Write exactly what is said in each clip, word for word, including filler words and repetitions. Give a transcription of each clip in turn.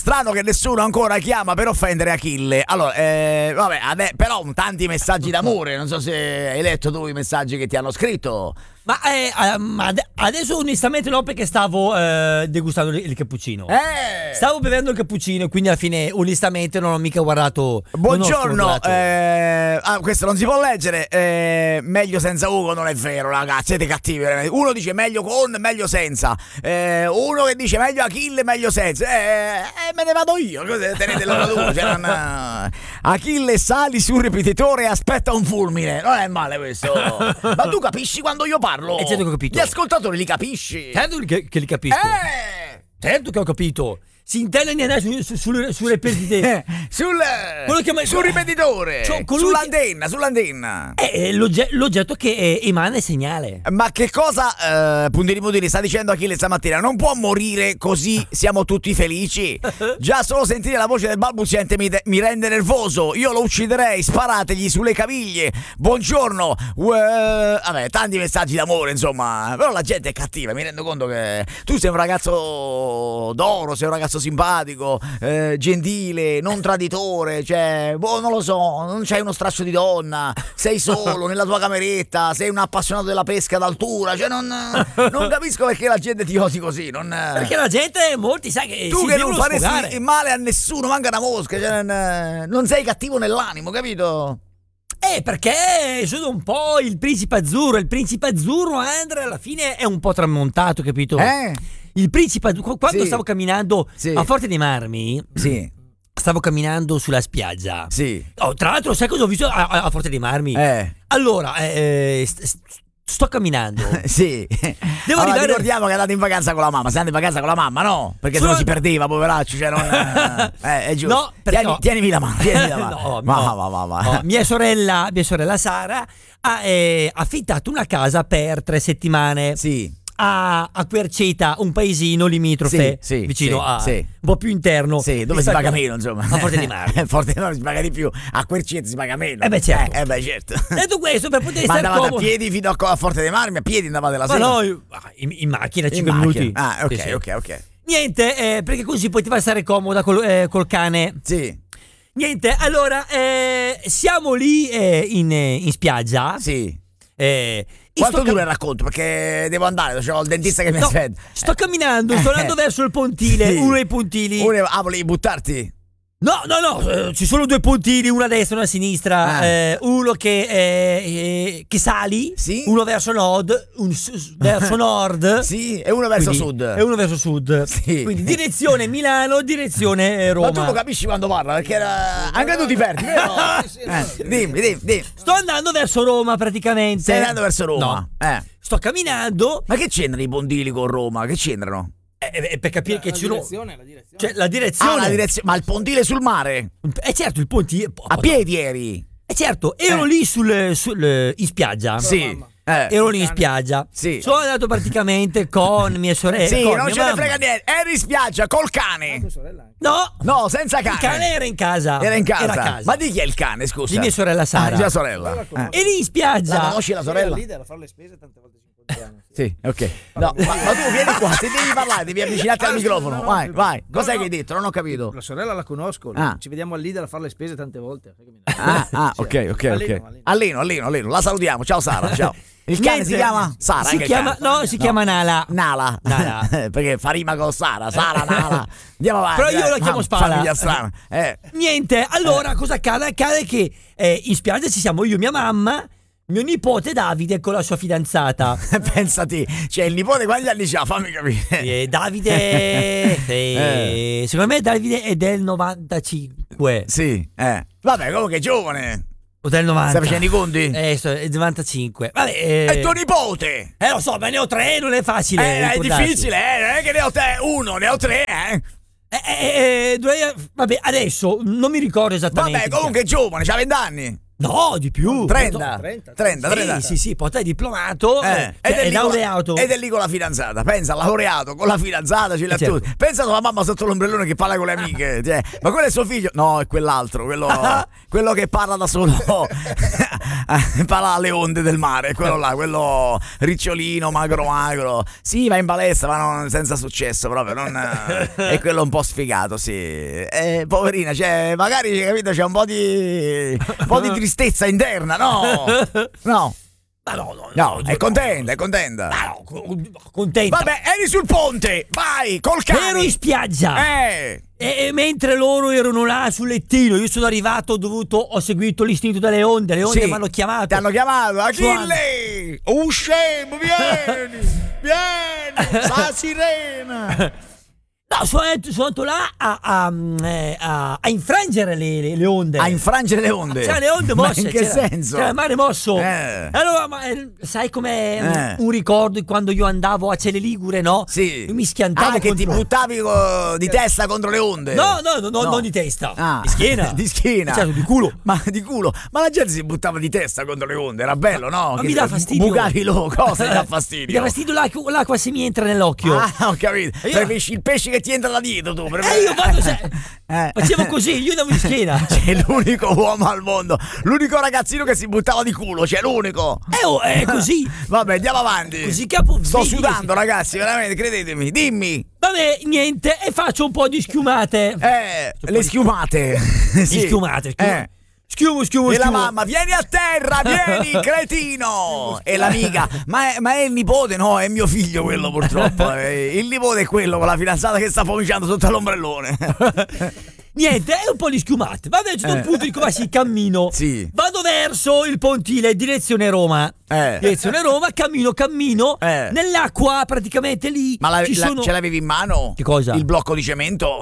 Strano che nessuno ancora chiama per offendere Achille. Allora, eh, vabbè, ade- però tanti messaggi d'amore. Non so se hai letto tu i messaggi che ti hanno scritto. Ma eh, um, adesso onestamente no, perché stavo eh, degustando il, il cappuccino. Eh! Stavo bevendo il cappuccino, quindi alla fine onestamente non ho mica guardato. Buongiorno, eh, ah, questo non si può leggere. Eh, meglio senza Ugo non è vero, ragazzi, siete cattivi veramente. Uno dice meglio con, meglio senza. Eh, uno che dice meglio Achille, meglio senza. Eh, eh, me ne vado io. Cosa tenete loro due? Cioè, non... Achille sali sul ripetitore e aspetta un fulmine. Non è male questo. Ma tu capisci quando io parlo? Eh, certo che ho capito. Gli ascoltatori li capisci? Certo che, che li capisco. Eh! Certo che ho capito. Si intende di andare su, su, su, sulle perdite. sul, chiama... sul ripetitore. Cioè, sull'antenna, che... sull'antenna. È l'ogge- l'oggetto che emana il segnale. Ma che cosa, eh, puntini puntini, sta dicendo Achille stamattina? Non può morire così siamo tutti felici? Già solo sentire la voce del balbuziente mi, de- mi rende nervoso. Io lo ucciderei, sparategli sulle caviglie. Buongiorno. Uh, vabbè, tanti messaggi d'amore, insomma. Però la gente è cattiva, mi rendo conto che tu sei un ragazzo d'oro, sei un ragazzo simpatico, eh, gentile, non traditore, cioè, boh, non lo so, non c'hai uno straccio di donna, sei solo nella tua cameretta, sei un appassionato della pesca d'altura, cioè non, non capisco perché la gente ti odi così, non... Perché la gente, molti, sai che tu si che non faresti sfogare. male a nessuno, manca una mosca, cioè non, non sei cattivo nell'animo, capito? Eh, perché sono un po' il principe azzurro, il principe azzurro, Andrea, alla fine è un po' tramontato, capito? Eh? Il principe, quando sì. stavo camminando sì. a Forte dei Marmi, sì. stavo camminando sulla spiaggia. Sì. Oh, tra l'altro, sai cosa ho visto a, a Forte dei Marmi? Eh. Allora, eh, st- st- sto camminando. Sì. Devo allora, arrivare... ricordiamo che è andato in vacanza con la mamma. Sei andato in vacanza con la mamma, no? Perché Sono... se no si perdeva, poveraccio. Cioè non... eh, è giusto. No, perché Tieni, no. Tienimi la mano. Tienimi la mano. no, ma, no. ma, ma, ma. No, mia sorella, mia sorella Sara ha eh, affittato una casa per tre settimane. Sì. A, a Querceta, un paesino limitrofe, sì, sì, vicino sì, a sì. un po' più interno. Sì, dove si paga cosa? Meno, insomma. A Forte dei Marmi. Forte dei Marmi si paga di più, a Querceta si paga meno. Eh beh, certo. Eh, eh beh, certo. Detto questo, per poter Ma stare andavate comodo... a piedi fino a, a Forte dei Marmi, a piedi andavate la Ma sera? no, in, in macchina, cinque in minuti. Macchina. Ah, ok, sì, sì. ok, ok. Niente, eh, perché così poteva stare comoda col, eh, col cane. Sì. Niente, allora, eh, siamo lì eh, in, in spiaggia. Sì. Eh, Quanto sto dura cam- il racconto? Perché devo andare, c'ho il dentista che mi no, aspetta. Sto camminando, sto andando verso il pontile, Sì. uno dei puntili. Uno, ah, volevi buttarti? No, no, no, eh, ci sono due puntini, uno a destra e uno a sinistra. Ah. Eh, uno che, eh, eh, che sali, Sì. uno verso nord, un s- verso nord. Sì, e uno verso Quindi- sud. E uno verso sud. Sì. Quindi direzione Milano, direzione eh, Roma. Ma tu lo capisci quando parla? Perché era... anche tu ti perdi, vero? eh, dimmi, dimmi, dimmi. Sto andando verso Roma praticamente. Stai andando verso Roma? No. Eh. Sto camminando. Ma che c'entrano i bondili con Roma? Che c'entrano? Eh, eh, per capire che la ci sono. direzione, la direzione. Cioè, la direzione. Ah, la direzione. Ma il pontile sul mare? Eh certo, il ponte. A piedi eri? Eh certo, ero Eh. lì sul, sul- in spiaggia. Sì. Eh. Ero lì in spiaggia. Sì. Sono andato praticamente con mia sorella. Sì, con non mia ce ne mamma. frega niente. Eri in spiaggia col Ah, cane. tua sorella anche. No, No, senza cane. il cane era in casa. Era in casa. Era a casa. Ma di chi è il cane, scusa? Di mia sorella Sara. Ah, di tua sorella. Ah. Eh. E lì in spiaggia. La conosci la Sei al sorella? leader a fare le spese tante volte ci incontriamo. Sì, ok. No, ma, ma tu vieni qua, se devi parlare, devi avvicinarti al microfono. no, no, Vai, no, vai. no, Cos'è no. che hai detto? Non ho capito. La sorella la conosco, Ah. ci vediamo al leader a fare le spese tante volte. Ah, ah, Sì, ok, ok, alleno, ok. alleno. Alleno, alleno, alleno. La salutiamo. Ciao Sara, ciao. Il cane Niente. si chiama Sara? Si anche il chiama, cane? no, si chiama Nala. Nala. Nala. Perché fa rima con Sara. Sara, Nala. Andiamo avanti. Però io dai. la chiamo Mamma, Spala. Famiglia strana. Eh. Niente, allora cosa accade? Accade che eh, in spiaggia ci siamo io, mia mamma, mio nipote Davide con la sua fidanzata. Pensati, cioè il nipote quanti anni c'ha? Fammi capire. Eh, Davide, eh, secondo me Davide è del novantacinque Sì, eh. Vabbè, comunque è giovane. o del novanta. Stai facendo i conti? Eh, sto- è novantacinque. Vabbè, eh, È tuo nipote. eh, lo so, ma ne ho tre, non è facile. Eh, è ricordarsi. difficile, eh. Non è che ne ho te uno, ne ho tre, eh. Eh, eh, eh, dovrei- vabbè, adesso non mi ricordo esattamente. Vabbè, comunque è giovane, c'ha vent'anni. No, di più. trenta, trenta, trenta, Sì, trenta. sì, sì, poi te è diplomato, Eh, eh, ed è lì con la- laureato. ed è lì con la fidanzata. Pensa, laureato con la fidanzata, ce l'ha Eh, certo. tutti. Pensa a tua mamma sotto l'ombrellone che parla con le amiche. Cioè, ma quello è suo figlio? No, è quell'altro, quello, quello che parla da solo. Parla alle onde del mare, quello là, quello ricciolino, magro magro. Sì, va in palestra, ma non, senza successo proprio. Non, è quello un po' sfigato, sì. Eh, poverina, cioè, magari capito, c'è un po' di un po' di tristezza interna, no? No. Ma no, no, No, è contenta, è contenta. Ma no, co- contenta. Vabbè, eri sul ponte, vai, col cane. Ero in spiaggia. Eh, E, e mentre loro erano là sul lettino, io sono arrivato, ho dovuto, ho seguito l'istinto delle onde, le onde sì, mi hanno chiamato. Ti hanno chiamato, Achille! Oh, scemo, vieni, vieni, sa sirena. No, sono, sono andato là a, a, eh, a- a infrangere le, le- le onde. A infrangere le onde. C'era le onde Ma mosse. in che c'era- senso? C'era il mare mosso. Eh. Allora, ma, eh, sai com'è un- Eh. un ricordo di quando io andavo a Celle Ligure, no? Sì. Io mi schiantavo Ah, che ti contro- buttavi co- di testa contro le onde. No, no, no, no, No. non di testa. Ah, Di schiena. Di schiena. Certo, di culo. Ma di culo. Ma la gente si buttava di testa contro le onde, era bello, no? Ma Che mi dà fastidio. Bucavi lo, cosa mi dà fastidio? Mi dà fastidio l'acqua, l'acqua se mi entra nell'occhio. Ah, ho capito. E io- Preferisci il pesce che ti entra da dietro, tu. E prefer- io vado, se- Eh. facevo così, io andavo in schiena. C'è l'unico uomo al mondo, l'unico ragazzino che si buttava di culo, c'è l'unico. E oh, è così. Vabbè, andiamo avanti. Così capo. Sto vedi che sudando, si- ragazzi, veramente, credetemi. Dimmi. Vabbè, niente, e faccio un po' di schiumate. Eh, le schiumate. Di Sì. schiumate, schiuma. Eh. Schiumo, schiumo, E la schiumo. mamma, vieni a terra, vieni, cretino! E l'amica, ma è, ma è il nipote? No, è mio figlio quello purtroppo. Eh, Il nipote è quello con la fidanzata che sta pomiciando sotto l'ombrellone. Niente, è un po' di schiumate. Vabbè, a un certo Eh. punto dico, ma sì, cammino. Sì. Vado verso il pontile, direzione Roma. Eh. Direzione Roma, cammino, cammino. Eh. Nell'acqua, praticamente lì. Ma la- ci la- sono... ce l'avevi in mano? Che cosa? Il blocco di cemento?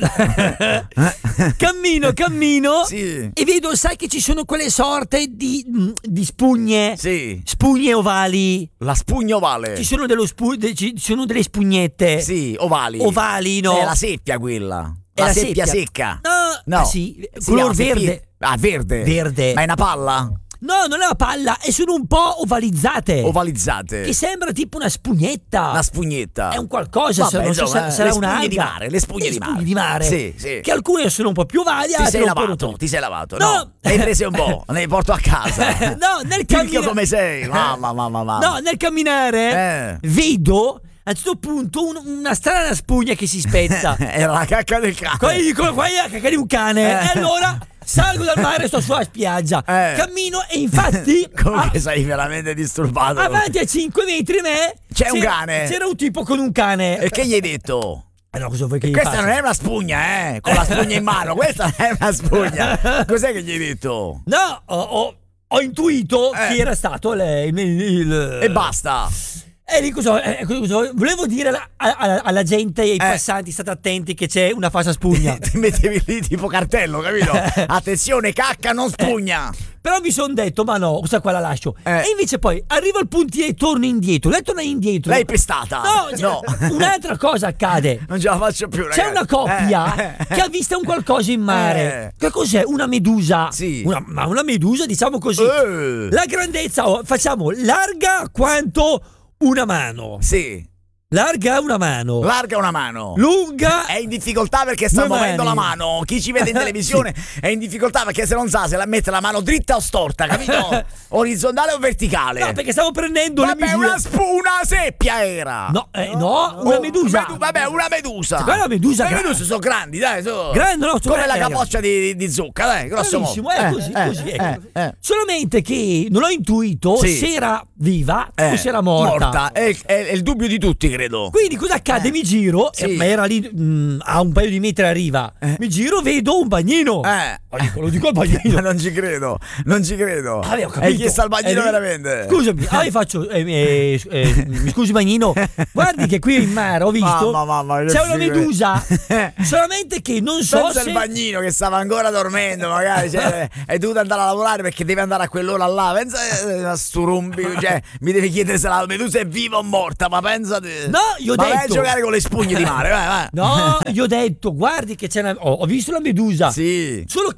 cammino, cammino. Sì. E vedo, sai che ci sono quelle sorte di, mm, di spugne. Sì. Spugne ovali. La spugna ovale. Ci sono, dello spu- de- ci sono delle spugnette. Sì, ovali. Ovali, no? È la seppia quella. È La, la seppia, seppia. secca. No, No. ah, sì, Sì, color la seppia- verde. Ah, verde. Verde. Ma è una palla? No, non è una palla, e sono un po' ovalizzate. Ovalizzate. Che sembra tipo una spugnetta. Una spugnetta. È un qualcosa, Vabbè, se non so insomma, se sarà le una spugne di alga. mare, le spugne di mare. di mare. Sì, sì. Che alcune sono un po' più ovali, Ti altre sei un po' lavato, rotoli. ti sei lavato. No. No, ne hai prese un po', ne porto a casa. No, nel Tirchio cammina- come sei. Mamma, mamma, mamma. No, nel camminare Eh. vedo a un certo punto un- una strana spugna che si spezza. Era la cacca del cane. Qua dico, qua è la cacca di un cane. Eh. E allora salgo dal mare e sto sulla spiaggia. Eh. Cammino e infatti Comunque a- sei veramente disturbato. avanti a cinque metri da me C'è un c'era- cane. C'era un tipo con un cane. E che gli hai detto? Eh no, cosa vuoi che gli Questa faccia? non è una spugna, eh? Con la spugna in mano, questa non è una spugna. Cos'è che gli hai detto? No, ho, ho- ho intuito Eh. che era stato lei. il- il- E basta. E lì cosa, eh, cosa- volevo dire alla, alla- alla gente e ai Eh. passanti, state attenti che c'è una falsa spugna. Ti mettevi lì tipo cartello, capito? Attenzione, cacca, non spugna. Però mi sono detto, ma no, questa qua la lascio. Eh. E invece poi arrivo al puntile e torno indietro. Lei torna indietro. L'hai pestata. No, cioè, un'altra cosa accade. Non ce la faccio più, ragazzi. C'è una coppia Eh, eh, che ha visto un qualcosa in mare. Eh. Che cos'è? Una medusa. Sì. Una, ma una medusa, diciamo così. Eh. La grandezza, oh, facciamo larga quanto una mano. Sì. Larga una mano. Larga una mano. Lunga. È in difficoltà perché sta Due muovendo mani. la mano. Chi ci vede in televisione è in difficoltà perché se non sa se la mette la mano dritta o storta, capito? Orizzontale o verticale. No, perché stavo prendendo le Vabbè, misure. una, spu- una seppia era. No, eh, no, una Oh, medusa. medu- vabbè, una medusa. Cioè, quella medusa Le gra- meduse sono grandi, dai. Sono... Grande, no, sono Come la grandi. capoccia di, di zucca, dai, grosso Bravissimo, modo. è così, Eh, così, eh, ecco. eh, eh. Solamente che non ho intuito Sì. se era viva Eh, o se era morta. È, è- è il dubbio di tutti, credo. Quindi cosa accade? Mi giro, Sì. eh, ma era lì mh, a un paio di metri a riva. Eh. Mi giro, vedo un bagnino. Eh. Lo dico, lo dico al Ma bagnino. non ci credo, non ci credo. Ah, beh, ho Hai capito. chiesto al bagnino Eh, veramente? Scusami, ah, io faccio. eh, eh, eh, mi scusi, bagnino. Guardi che qui in mare ho visto. Mamma, mamma, che c'è una figo. medusa. Solamente che non so Pensa se. il bagnino che stava ancora dormendo, magari cioè, è dovuto andare a lavorare perché deve andare a quell'ora là. Pensa eh, a sto rumbi, cioè, mi deve chiedere se la medusa è viva o morta. Ma pensate. No, io ho ma vai a detto- giocare con le spugne di mare, vai, vai. No, gli ho detto, guardi che c'è una. Ho, ho visto la medusa. Sì. Solo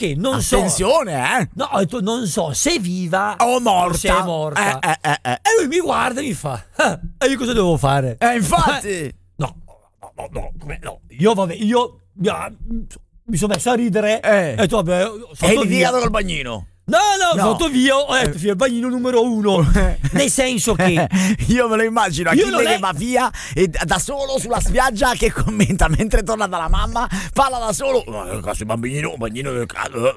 che non so. Attenzione, eh. No, ho detto non so se è viva O morta. se è morta. Eh, eh, eh, eh. E lui mi guarda e mi fa: "Ah, e io cosa devo fare?" Eh, infatti. Eh, no, no, no, no, come- no. Io vabbè, io ah, mi sono messo a ridere Eh. e ho detto vabbè, E sono hai via. litigato col bagnino. No, no, No. sono andato via, ho detto "Fì, il bagnino numero uno". Nel senso che Io me lo immagino Io Achille non è- che va via e da solo sulla spiaggia che commenta mentre torna dalla mamma, parla da solo. "Oh, cazzo, il bambino, il bagnino del cazzo.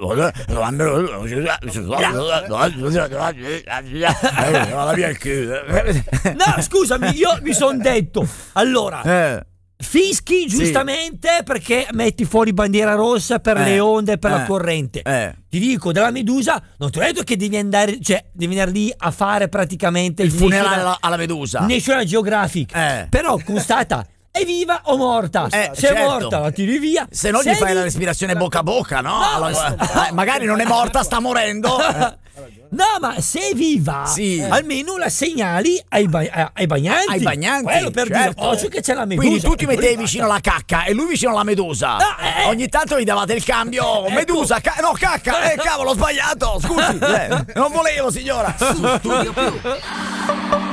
Vada via il culo." no, scusami, io mi sono detto allora Eh, fischi giustamente perché metti fuori bandiera rossa per Eh, le onde, per la eh, corrente. eh. Ti dico, della Medusa, non ti ho detto che devi andare, cioè, devi andare lì a fare praticamente Il funerale National- alla, alla Medusa. National Geographic. Eh. Però constata, è viva o morta? Eh, Se è certo. morta la tiri via. Se no gli Se fai è la vi- respirazione bocca a bocca, no? No, Allora, eh, magari non è morta, sta morendo. Eh. No, ma se è viva, Sì. almeno la segnali ai, ba- eh, ai bagnanti. Ai bagnanti, Quello per certo. dire, occhio che c'è la Medusa. Quindi tu ti E poi mettevi basta. vicino alla cacca e lui vicino alla Medusa. Ah, eh. Ogni tanto gli davate il cambio. Ecco. Medusa, ca- no, cacca. Eh, cavolo, ho sbagliato. Scusi, eh, non volevo, signora. Su Studio Più.